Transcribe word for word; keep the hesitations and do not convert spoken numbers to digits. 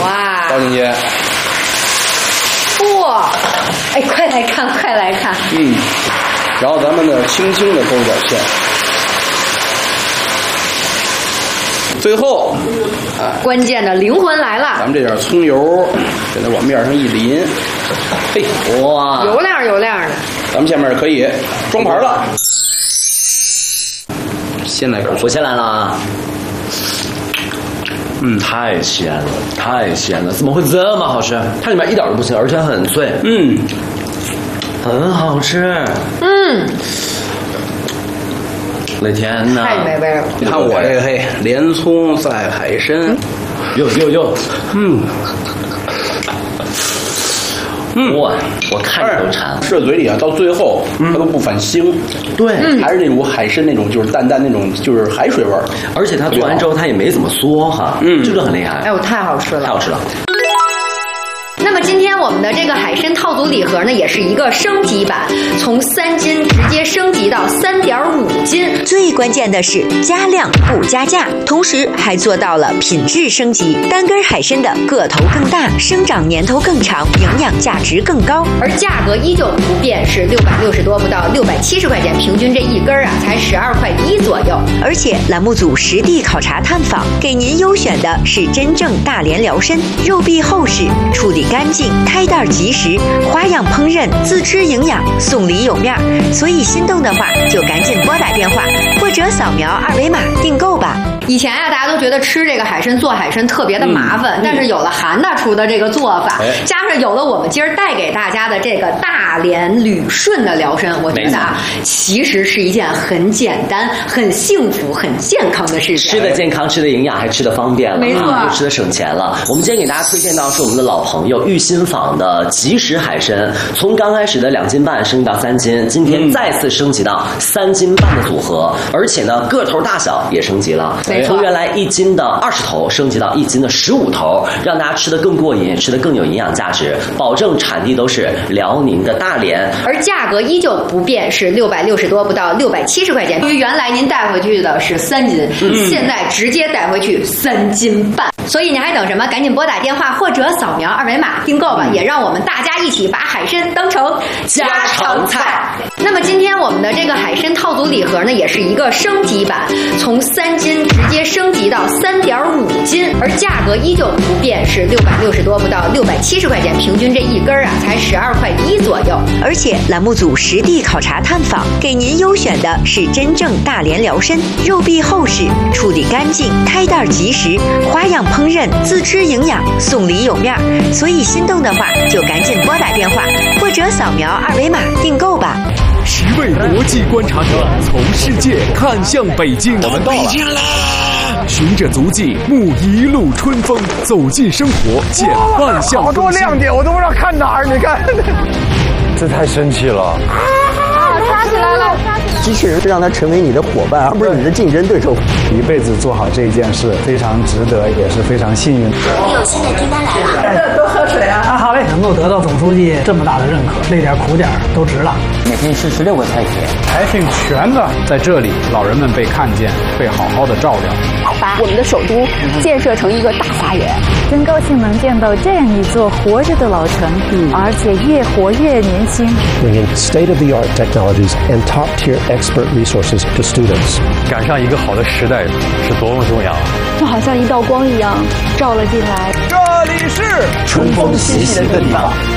哇， 高姐姐。 哇，哎，快来看，快来看。 嗯，然后咱们呢，轻轻的勾一点线。最后， 哎，关键的灵魂来了。 咱们这点葱油，给它往面上一淋，嘿，哇， 油亮油亮的。 咱们下面可以装盘了。先来口， 我先来了啊。 嗯， 太鲜了，太鲜了！怎么会这么好吃？它里面一点都不腥，而且很脆。 嗯， 很好吃。 嗯。 我的天哪！ 太美味了！ 你看我这个嘿，连葱赛海参， 哟哟哟， 嗯，嗯， 哇，我看着都馋。 吃到嘴里啊，到最后它都不反腥， 对， 还是那种海参那种，就是淡淡那种，就是海水味儿。 而且它做完之后它也没怎么缩哈，嗯，这个很厉害。 哎呦，太好吃了， 太好吃了。 那么今天我们的这个海参套组礼盒呢，也是一个升级版，从三斤直接升级到三点五斤。 最关键的是加量不加价，同时还做到了品质升级。单根海参的个头更大，生长年头更长，营养价值更高， 而价格依旧不变，是六百六十多不到六百七十块钱，平均这一根啊才十二块一左右。 而且栏目组实地考察探访，给您优选的是真正大连辽参，肉壁厚实，处理干净，开袋及时，花样烹饪，自吃营养，送礼有面。所以心动的话，就赶紧拨打电话或者扫描二维码订购吧。 以前啊，大家都觉得吃这个海参做海参特别的麻烦，嗯、但是有了韩大厨的这个做法，哎、加上有了我们今儿带给大家的这个大连旅顺的辽参，我觉得啊，其实是一件很简单、很幸福、很健康的事情。 吃的健康，吃的营养，还吃的方便了， 没错， 又吃的省钱了。我们今天给大家推荐到是我们的老朋友玉新坊的即食海参，从刚开始的两斤半升级到三斤，今天再次升级到三斤半的组合，而且呢个头大小也升级了。从原来一斤的二十头升级到一斤的十五头，让大家吃得更过瘾，吃得更有营养价值，保证产地都是辽宁的大连， 而价格依旧不变，是六百六十多不到六百七十块钱。因为原来您带回去的是三斤，嗯、现在直接带回去三斤半，所以你还等什么？赶紧拨打电话或者扫描二维码订购吧，嗯、也让我们大家一起把海参当成家常菜。那么今天我们的这个海参套组礼盒呢，也是一个升级版，从三斤直接升级到三点五斤，而价格依旧不变，是六百六十多不到六百七十块钱，平均这一根啊才十二块一左右。 而且栏目组实地考察探访，给您优选的是真正大连辽参，肉壁厚实，处理干净，开袋及时，花样烹饪，自吃营养，送礼有面。所以心动的话，就赶紧拨打电话或者扫描二维码订购吧。 十位国际观察者从世界看向北京， 我们到了，北京啦！ 循着足迹，沐一路春风，走进生活，见万象更新。 好多亮点，我都不知道看哪儿。你看，这太神奇了！ 啊，抓起来了！ 机器人让它成为你的伙伴，而不是你的竞争对手。 一辈子做好这件事，非常值得，也是非常幸运。 我有新的订单来了， 多喝水啊！啊，好嘞，能够得到总书记这么大的认可，累点苦点都值了。 每天吃十六个菜品， 还挺全的。在这里，老人们被看见，被好好的照料。 把我们的首都建设成一个大花园， 真高兴能见到这样一座活着的老城，嗯、而且越活越年轻。 Bringing state-of-the-art technologies and top-tier expert resources to students。 赶上一个好的时代是多么重要啊！ 就好像一道光一样照了进来。 这里是春风习习的地方。